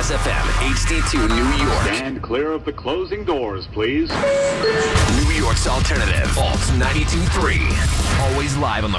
Kiss FM, HD2 New York. Stand clear of the closing doors, please. New York's alternative, Alt 92.3. Always live on the